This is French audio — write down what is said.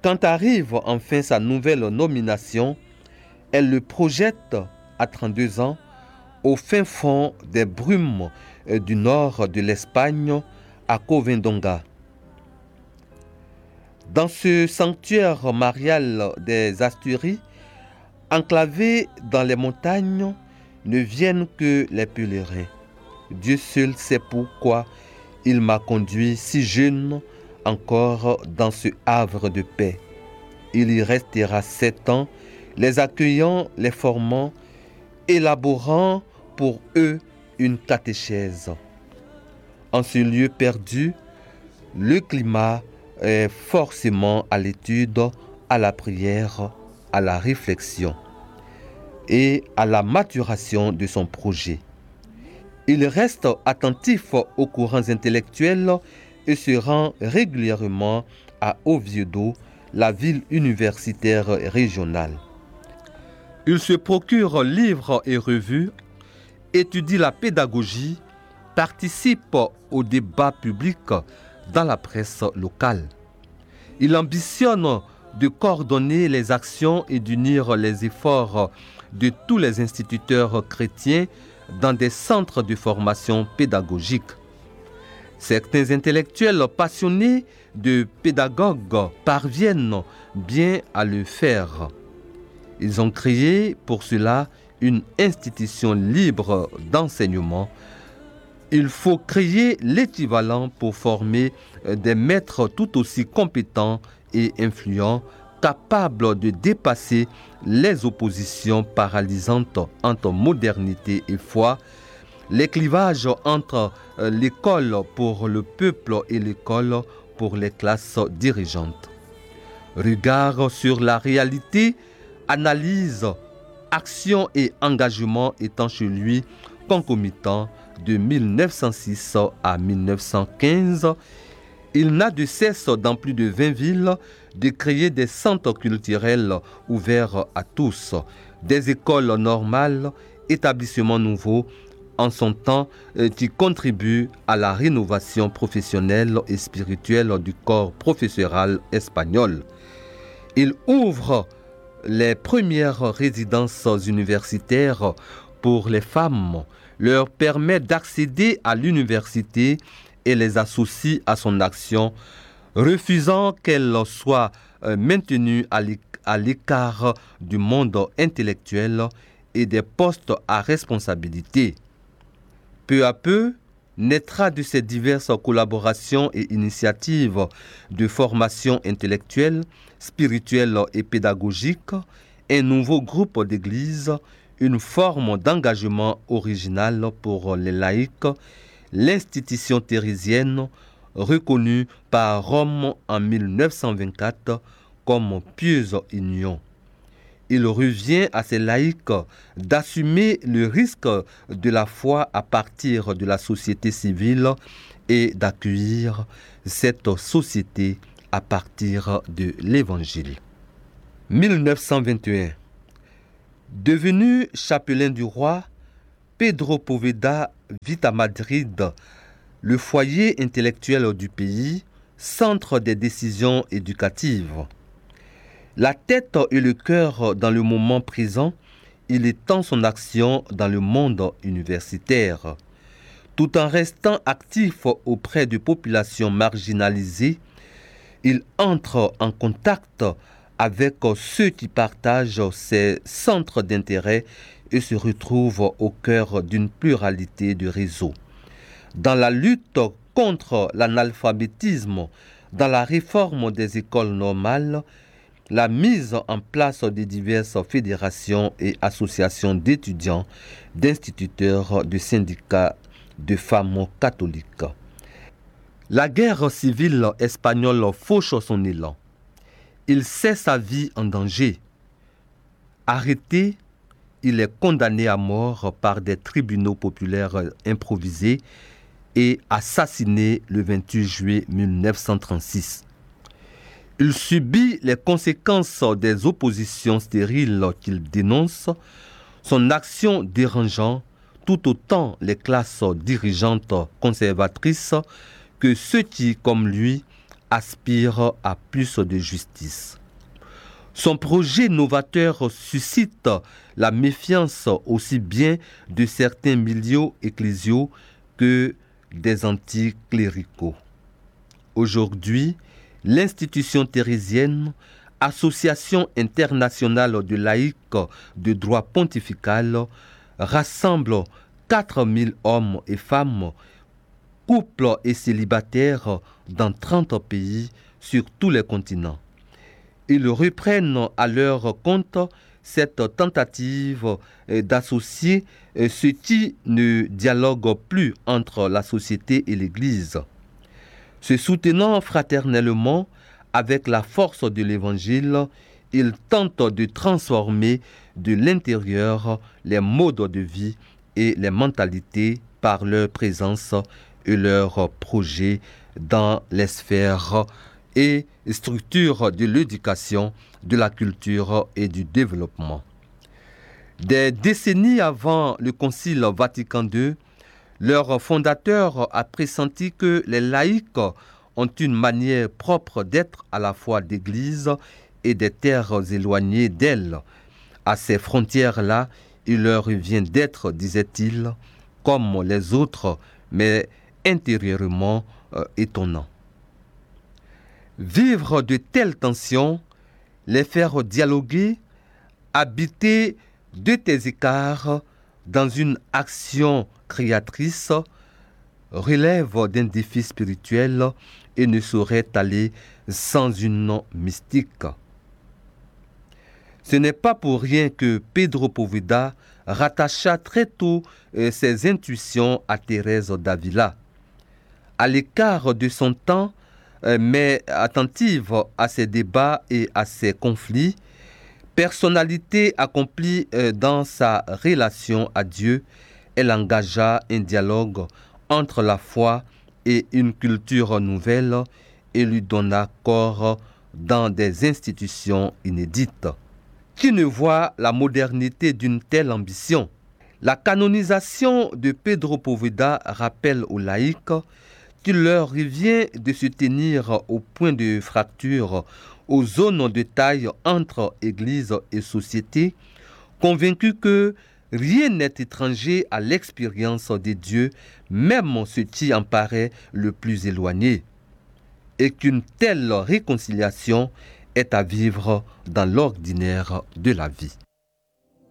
Quand arrive enfin sa nouvelle nomination, elle le projette à 32 ans au fin fond des brumes du nord de l'Espagne, à Covendonga. Dans ce sanctuaire marial des Asturies, enclavé dans les montagnes, ne viennent que les pèlerins. Dieu seul sait pourquoi il m'a conduit si jeune encore dans ce havre de paix. Il y restera 7 ans, les accueillant, les formant, élaborant pour eux une catéchèse. En ce lieu perdu, le climat est forcément à l'étude, à la prière, à la réflexion et à la maturation de son projet. Il reste attentif aux courants intellectuels et se rend régulièrement à Oviedo, la ville universitaire régionale. Il se procure livres et revues, étudie la pédagogie, participe aux débats publics dans la presse locale. Il ambitionne de coordonner les actions et d'unir les efforts de tous les instituteurs chrétiens dans des centres de formation pédagogique. Certains intellectuels passionnés de pédagogues parviennent bien à le faire. Ils ont créé pour cela une institution libre d'enseignement. Il faut créer l'équivalent pour former des maîtres tout aussi compétents et influents, capables de dépasser les oppositions paralysantes entre modernité et foi, les clivages entre l'école pour le peuple et l'école pour les classes dirigeantes. Regard sur la réalité, analyse, action et engagement étant chez lui concomitant de 1906 à 1915, il n'a de cesse dans plus de 20 villes de créer des centres culturels ouverts à tous, des écoles normales, établissements nouveaux, en son temps qui contribuent à la rénovation professionnelle et spirituelle du corps professoral espagnol. Il ouvre les premières résidences universitaires pour les femmes, leur permet d'accéder à l'université et les associe à son action, refusant qu'elles soient maintenues à l'écart du monde intellectuel et des postes à responsabilité. Peu à peu, naîtra de ces diverses collaborations et initiatives de formation intellectuelle, spirituelle et pédagogique, un nouveau groupe d'églises, une forme d'engagement original pour les laïcs, l'institution thérésienne, reconnue par Rome en 1924 comme pieuse union. Il revient à ces laïcs d'assumer le risque de la foi à partir de la société civile et d'accueillir cette société à partir de l'Évangile. 1921. Devenu chapelain du roi, Pedro Poveda vit à Madrid, le foyer intellectuel du pays, centre des décisions éducatives. La tête et le cœur dans le moment présent, il étend son action dans le monde universitaire. Tout en restant actif auprès de populations marginalisées, il entre en contact avec ceux qui partagent ses centres d'intérêt et se retrouve au cœur d'une pluralité de réseaux. Dans la lutte contre l'analphabétisme, dans la réforme des écoles normales, la mise en place de diverses fédérations et associations d'étudiants, d'instituteurs, de syndicats, de femmes catholiques. La guerre civile espagnole fauche son élan. Il sait sa vie en danger. Arrêté, il est condamné à mort par des tribunaux populaires improvisés et assassiné le 28 juillet 1936. Il subit les conséquences des oppositions stériles qu'il dénonce, son action dérangeant tout autant les classes dirigeantes conservatrices que ceux qui, comme lui, aspire à plus de justice. Son projet novateur suscite la méfiance aussi bien de certains milieux ecclésiaux que des anticléricaux. Aujourd'hui, l'institution thérésienne, Association internationale de laïcs de droit pontifical, rassemble 4000 hommes et femmes, couples et célibataires dans 30 pays sur tous les continents. Ils reprennent à leur compte cette tentative d'associer ce qui ne dialogue plus entre la société et l'Église. Se soutenant fraternellement avec la force de l'Évangile, ils tentent de transformer de l'intérieur les modes de vie et les mentalités par leur présence et leurs projets dans les sphères et structures de l'éducation, de la culture et du développement. Des décennies avant le Concile Vatican II, leur fondateur a pressenti que les laïcs ont une manière propre d'être à la fois d'Église et des terres éloignées d'elle. À ces frontières-là, il leur vient d'être, disait-il, comme les autres, mais intérieurement étonnants. Vivre de telles tensions, les faire dialoguer, habiter de tes écarts dans une action créatrice, relève d'un défi spirituel et ne saurait aller sans une mystique. Ce n'est pas pour rien que Pedro Poveda rattacha très tôt ses intuitions à Thérèse d'Avila. À l'écart de son temps, mais attentive à ses débats et à ses conflits, personnalité accomplie dans sa relation à Dieu, elle engagea un dialogue entre la foi et une culture nouvelle et lui donna corps dans des institutions inédites. Qui ne voit la modernité d'une telle ambition? La canonisation de Pedro Poveda rappelle aux laïcs qu'il leur revient de se tenir au point de fracture, aux zones de taille entre Église et société, convaincus que rien n'est étranger à l'expérience de Dieu, même ce qui en paraît le plus éloigné, et qu'une telle réconciliation est à vivre dans l'ordinaire de la vie.